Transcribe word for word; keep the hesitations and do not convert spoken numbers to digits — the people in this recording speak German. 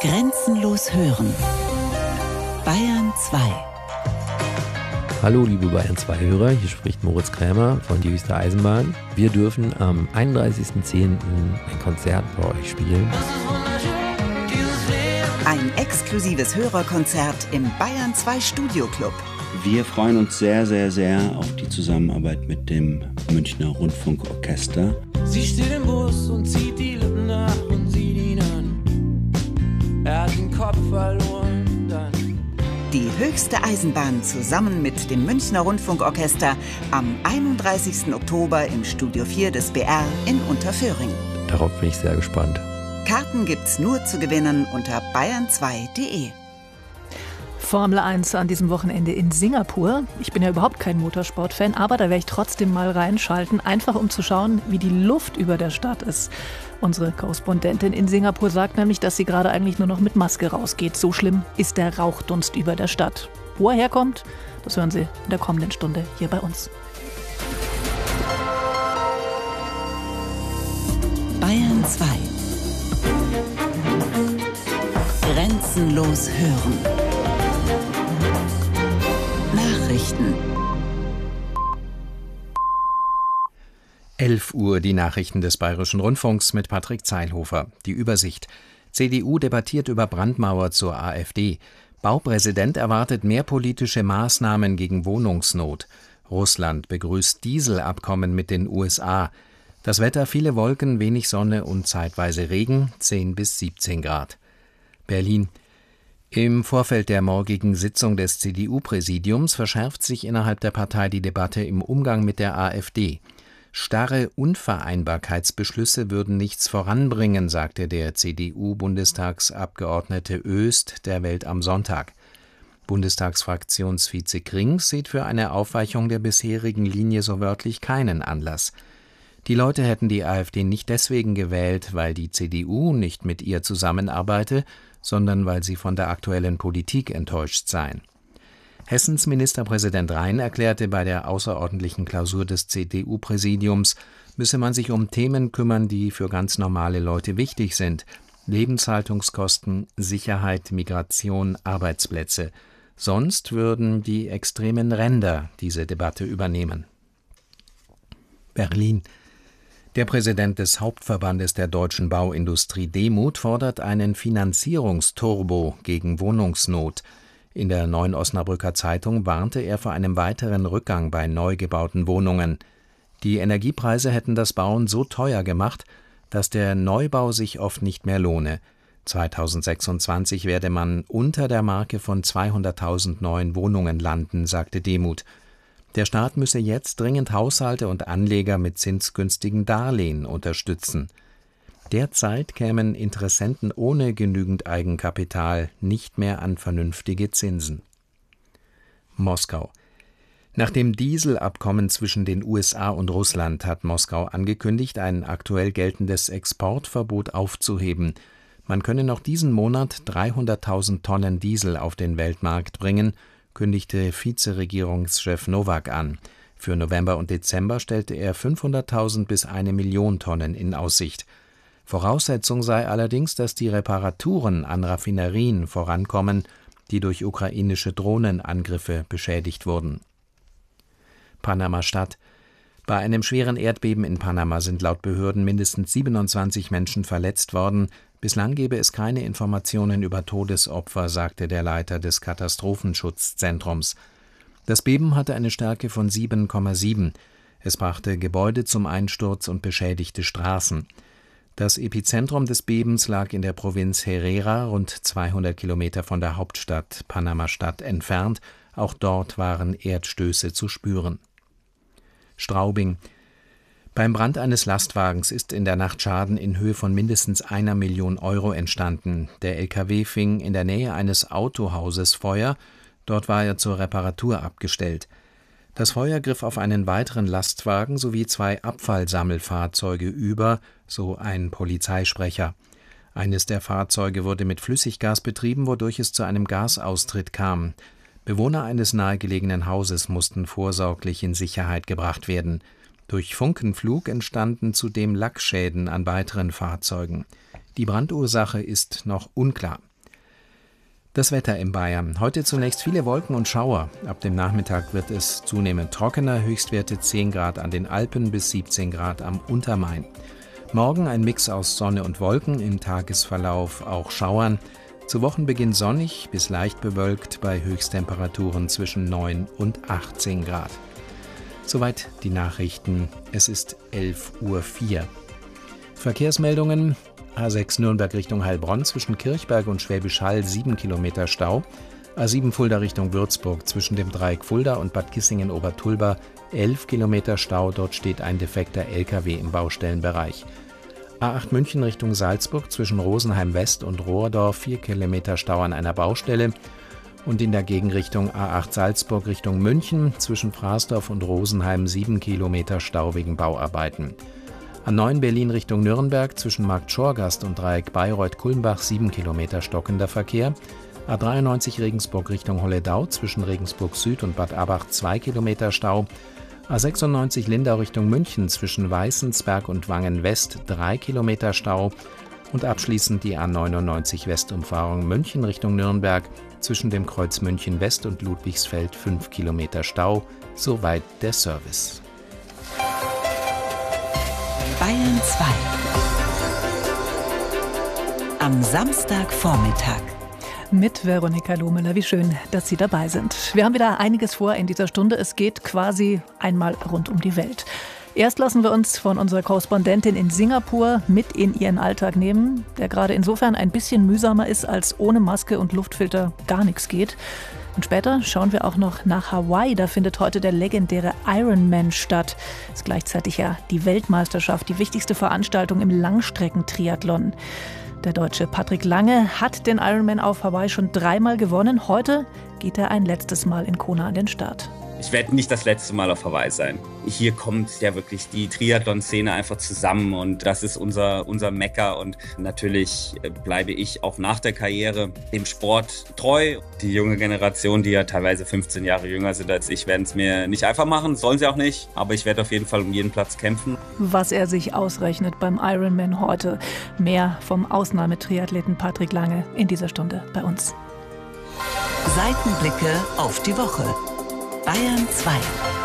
Grenzenlos hören. Bayern zwei. Hallo liebe Bayern zwei Hörer, hier spricht Moritz Krämer von Die Höchste Eisenbahn. Wir dürfen am einunddreißigsten zehnten ein Konzert bei euch spielen. Ein exklusives Hörerkonzert im Bayern zwei Studio Club. Wir freuen uns sehr, sehr, sehr auf die Zusammenarbeit mit dem Münchner Rundfunkorchester. Sie steht im Bus und zieht die Lippen nach und sieht ihn an. Er hat den Kopf verloren dann. Die Höchste Eisenbahn zusammen mit dem Münchner Rundfunkorchester am einunddreißigsten Oktober im Studio vier des B R in Unterföhring. Darauf bin ich sehr gespannt. Karten gibt's nur zu gewinnen unter bayern zwei punkt de. Formel eins an diesem Wochenende in Singapur. Ich bin ja überhaupt kein Motorsportfan, aber da werde ich trotzdem mal reinschalten, einfach um zu schauen, wie die Luft über der Stadt ist. Unsere Korrespondentin in Singapur sagt nämlich, dass sie gerade eigentlich nur noch mit Maske rausgeht. So schlimm ist der Rauchdunst über der Stadt. Wo er herkommt, das hören Sie in der kommenden Stunde hier bei uns. Bayern zwei. Grenzenlos hören. Nachrichten. elf Uhr die Nachrichten des Bayerischen Rundfunks mit Patrick Zeilhofer. Die Übersicht. C D U debattiert über Brandmauer zur AfD. Baupräsident erwartet mehr politische Maßnahmen gegen Wohnungsnot. Russland begrüßt Dieselabkommen mit den U S A. Das Wetter: viele Wolken, wenig Sonne und zeitweise Regen, zehn bis siebzehn Grad. Berlin. Im Vorfeld der morgigen Sitzung des C D U-Präsidiums verschärft sich innerhalb der Partei die Debatte im Umgang mit der AfD. Starre Unvereinbarkeitsbeschlüsse würden nichts voranbringen, sagte der C D U-Bundestagsabgeordnete Oest der Welt am Sonntag. Bundestagsfraktionsvize Krings sieht für eine Aufweichung der bisherigen Linie so wörtlich keinen Anlass. Die Leute hätten die AfD nicht deswegen gewählt, weil die C D U nicht mit ihr zusammenarbeite, sondern weil sie von der aktuellen Politik enttäuscht seien. Hessens Ministerpräsident Rhein erklärte, bei der außerordentlichen Klausur des C D U-Präsidiums müsse man sich um Themen kümmern, die für ganz normale Leute wichtig sind: Lebenshaltungskosten, Sicherheit, Migration, Arbeitsplätze. Sonst würden die extremen Ränder diese Debatte übernehmen. Berlin. Der Präsident des Hauptverbandes der deutschen Bauindustrie Demuth fordert einen Finanzierungsturbo gegen Wohnungsnot. In der Neuen Osnabrücker Zeitung warnte er vor einem weiteren Rückgang bei neu gebauten Wohnungen. Die Energiepreise hätten das Bauen so teuer gemacht, dass der Neubau sich oft nicht mehr lohne. zweitausendsechsundzwanzig werde man unter der Marke von zweihunderttausend neuen Wohnungen landen, sagte Demuth. Der Staat müsse jetzt dringend Haushalte und Anleger mit zinsgünstigen Darlehen unterstützen. Derzeit kämen Interessenten ohne genügend Eigenkapital nicht mehr an vernünftige Zinsen. Moskau. Nach dem Dieselabkommen zwischen den U S A und Russland hat Moskau angekündigt, ein aktuell geltendes Exportverbot aufzuheben. Man könne noch diesen Monat dreihunderttausend Tonnen Diesel auf den Weltmarkt bringen, kündigte Vizeregierungschef Nowak an. Für November und Dezember stellte er fünfhunderttausend bis eine Million Tonnen in Aussicht. Voraussetzung sei allerdings, dass die Reparaturen an Raffinerien vorankommen, die durch ukrainische Drohnenangriffe beschädigt wurden. Panama-Stadt. Bei einem schweren Erdbeben in Panama sind laut Behörden mindestens siebenundzwanzig Menschen verletzt worden. Bislang gebe es keine Informationen über Todesopfer, sagte der Leiter des Katastrophenschutzzentrums. Das Beben hatte eine Stärke von sieben Komma sieben. Es brachte Gebäude zum Einsturz und beschädigte Straßen. Das Epizentrum des Bebens lag in der Provinz Herrera, rund zweihundert Kilometer von der Hauptstadt Panama-Stadt entfernt. Auch dort waren Erdstöße zu spüren. Straubing. Beim Brand eines Lastwagens ist in der Nacht Schaden in Höhe von mindestens einer Million Euro entstanden. Der L K W fing in der Nähe eines Autohauses Feuer. Dort war er zur Reparatur abgestellt. Das Feuer griff auf einen weiteren Lastwagen sowie zwei Abfallsammelfahrzeuge über, so ein Polizeisprecher. Eines der Fahrzeuge wurde mit Flüssiggas betrieben, wodurch es zu einem Gasaustritt kam. Bewohner eines nahegelegenen Hauses mussten vorsorglich in Sicherheit gebracht werden. Durch Funkenflug entstanden zudem Lackschäden an weiteren Fahrzeugen. Die Brandursache ist noch unklar. Das Wetter in Bayern. Heute zunächst viele Wolken und Schauer. Ab dem Nachmittag wird es zunehmend trockener. Höchstwerte zehn Grad an den Alpen bis siebzehn Grad am Untermain. Morgen ein Mix aus Sonne und Wolken, im Tagesverlauf auch Schauern. Zu Wochenbeginn sonnig bis leicht bewölkt bei Höchsttemperaturen zwischen neun und achtzehn Grad. Soweit die Nachrichten. Es ist elf Uhr vier. Verkehrsmeldungen. A sechs Nürnberg Richtung Heilbronn zwischen Kirchberg und Schwäbisch Hall sieben Kilometer Stau. A sieben Fulda Richtung Würzburg zwischen dem Dreieck Fulda und Bad Kissingen-Obertulba elf Kilometer Stau. Dort steht ein defekter L K W im Baustellenbereich. A acht München Richtung Salzburg zwischen Rosenheim West und Rohrdorf vier Kilometer Stau an einer Baustelle. Und in der Gegenrichtung A acht Salzburg Richtung München zwischen Fraßdorf und Rosenheim sieben Kilometer Stau wegen Bauarbeiten. A neun Berlin Richtung Nürnberg zwischen Markt Schorgast und Dreieck Bayreuth-Kulmbach sieben Kilometer stockender Verkehr. A dreiundneunzig Regensburg Richtung Holledau zwischen Regensburg Süd und Bad Abach zwei Kilometer Stau. A sechsundneunzig Lindau Richtung München zwischen Weißensberg und Wangen West drei Kilometer Stau. Und abschließend die A neunundneunzig Westumfahrung München Richtung Nürnberg zwischen dem Kreuz München West und Ludwigsfeld fünf Kilometer Stau. Soweit der Service. Bayern zwei. Am Samstagvormittag. Mit Veronika Lohmüller. Wie schön, dass Sie dabei sind. Wir haben wieder einiges vor in dieser Stunde. Es geht quasi einmal rund um die Welt. Erst lassen wir uns von unserer Korrespondentin in Singapur mit in ihren Alltag nehmen, der gerade insofern ein bisschen mühsamer ist, als ohne Maske und Luftfilter gar nichts geht. Und später schauen wir auch noch nach Hawaii. Da findet heute der legendäre Ironman statt. Das ist gleichzeitig ja die Weltmeisterschaft, die wichtigste Veranstaltung im Langstreckentriathlon. Der Deutsche Patrick Lange hat den Ironman auf Hawaii schon dreimal gewonnen. Heute geht er ein letztes Mal in Kona an den Start. Ich werde nicht das letzte Mal auf Hawaii sein. Hier kommt ja wirklich die Triathlon-Szene einfach zusammen und das ist unser, unser Mekka. Und natürlich bleibe ich auch nach der Karriere dem Sport treu. Die junge Generation, die ja teilweise fünfzehn Jahre jünger sind als ich, werden es mir nicht einfach machen, sollen sie auch nicht. Aber ich werde auf jeden Fall um jeden Platz kämpfen. Was er sich ausrechnet beim Ironman heute. Mehr vom Ausnahmetriathleten Patrick Lange in dieser Stunde bei uns. Seitenblicke auf die Woche. Bayern zwei.